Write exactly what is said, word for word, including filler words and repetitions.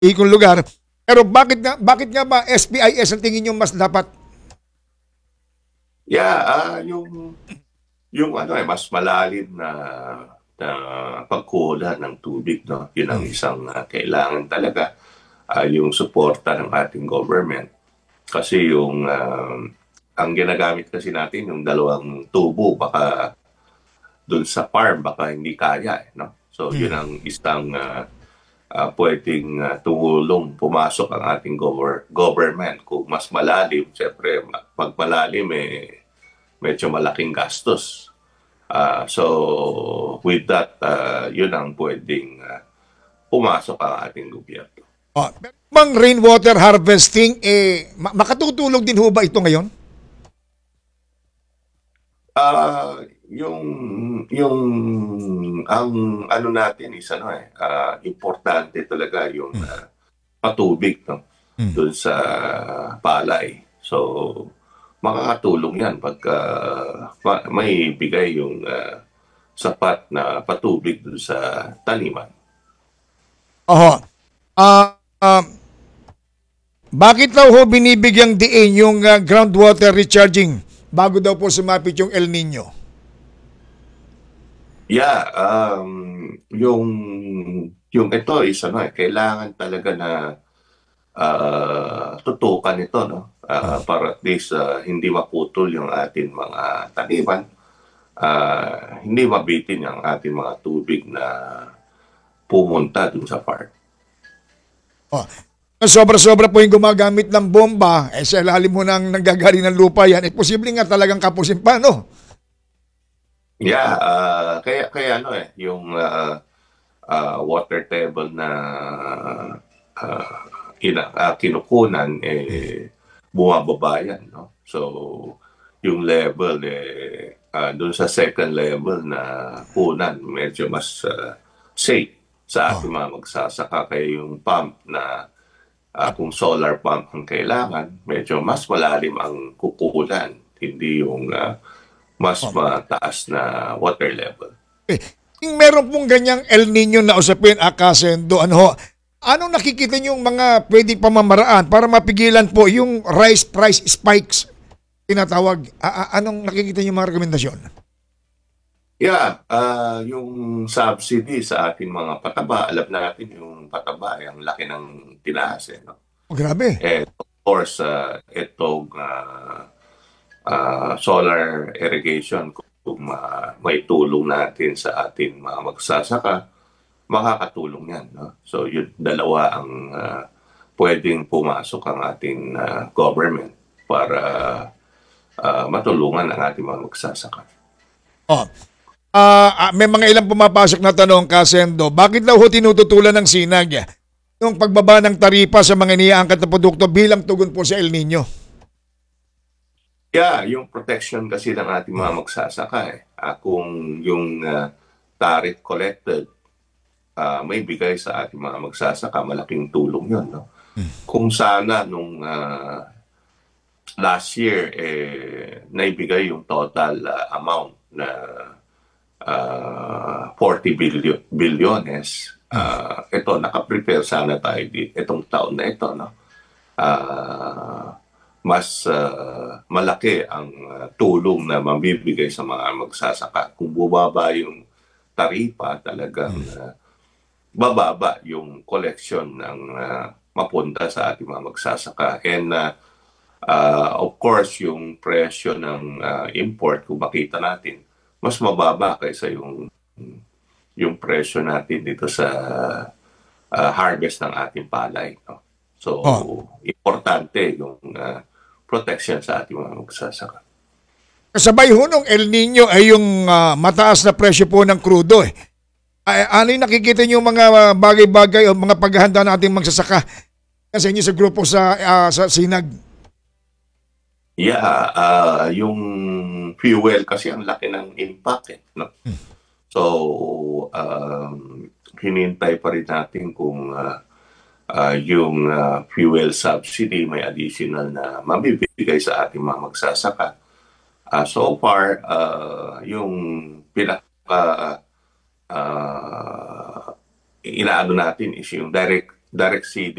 ikong lugar. Pero bakit nga, bakit nga ba S P I S ang tingin nyo mas dapat? Yeah, ah, yung yung ano eh mas malalim na na pagkuha ng tubig, no. Yun ang Hmm. isang ah, kailangan talaga, ah, yung suporta ng ating government. Kasi yung ah, ang ginagamit kasi natin yung dalawang tubo, baka dun sa farm baka hindi kaya, eh, no. So yun Hmm. ang isang ah, ah, pwedeng ah, tumulong, pumasok ang ating gover- government kung mas malalim. Siyempre, ma- pag malalim, eh, medyo malaking gastos. Ah, so, with that, ah, yun ang pwedeng ah, pumasok ang ating gobyerno. Oh, pero bang rainwater harvesting, eh, ma- makatutulog din ho ba ito ngayon? Ah, yung yung ang ano natin is ano eh, ah, importante talaga yung Hmm. ah, patubig, no, Hmm. dun sa palay. So, makakatulong yan pagka ma- may bigay yung ah, sapat na patubig dun sa taniman. Oho. Ah, ah, bakit daw ho binibigyang diin yung ah, groundwater recharging bago daw po sumapit yung El Nino? Yeah, um, yung yung ito is ano eh, kailangan talaga na ah, tutukan ito, no? Ah. Ah, para at least ah, hindi maputol yung ating mga taniman, ah, hindi mabitin yung ating mga tubig na pumunta dun sa farm. Oh. Sobra-sobra po yung gumagamit ng bomba, eh sa ilalim mo nang nanggagaling ng lupa yan, eh posible nga talagang kapusin pa, no? Yeah, ah, kaya kaya ano eh, yung ah, ah, water table na ah, ina, ah, kinukunan eh bumababa yan, no. So yung level eh ah, dun sa second level na kunan medyo mas ah, safe sa Oh. ating mga magsasaka, kaya yung pump na ah, kung solar pump ang kailangan, medyo mas malalim ang kukunan, hindi yung ah, mas Oh. mataas na water level. Eh, yung meron pong ganyang El Nino na usapin, Akasendo, ano ho, anong nakikita niyo yung mga pwedeng pamamaraan para mapigilan po yung rice price spikes tinatawag? A- a- anong nakikita niyo mga rekomendasyon? Yeah, ah, yung subsidy sa ating mga pataba, alam natin yung pataba, ay ang laki ng tinaas, eh, no? Oh, grabe. And of course, ah, itong ah, ah, solar irrigation, kung ma- may tulong natin sa ating mga magsasaka, makakatulong yan, no? So, yun, dalawa ang ah, pwedeng pumasok ang ating ah, government para ah, matulungan ang ating mga magsasaka. Oh. Ah, ah, may mga ilang pumapasok na tanong, Kasendo. Bakit daw ho tinututulan ng sinag yung pagbaba ng taripa sa mga iniaangkat na produkto bilang tugon po sa El Nino? Yeah, yung protection kasi ng ating mga magsasaka eh. Ah, kung yung ah, tariff collected ah, may bigay sa ating mga magsasaka, malaking tulong yun, no? Kung sana nung ah, last year eh naibigay yung total ah, amount na ah, forty billion bilyones, ah, ito naka-prepare sana tayo di itong taon na ito, no. Ah, mas ah, malaki ang ah, tulong na mabibigay sa mga magsasaka kung bumaba yung taripa, talagang ah, bababa yung collection ng ah, mapunta sa ating mga magsasaka. And ah, ah, of course, yung presyo ng ah, import, kung makita natin, mas mababa kaysa yung yung presyo natin dito sa ah, harvest ng ating palay, no? So, Oh. importante yung ah, protection sa ating mga magsasaka. Kasabay ho nung El Nino ay yung ah, mataas na presyo po ng krudo eh. Ay, ano yung nakikita niyo mga ah, bagay-bagay o mga paghahanda ng ating magsasaka kasi inyo sa grupo sa ah, sa Sinag? Yeah, ah, yung fuel kasi ang laki ng impact, eh, no? So, um, hinintay pa rin natin kung ah, ah, yung ah, fuel subsidy may additional na mabibigay sa ating mga magsasaka. Ah, so far, ah, yung pinaka ah, inaano natin is yung direct direct seeding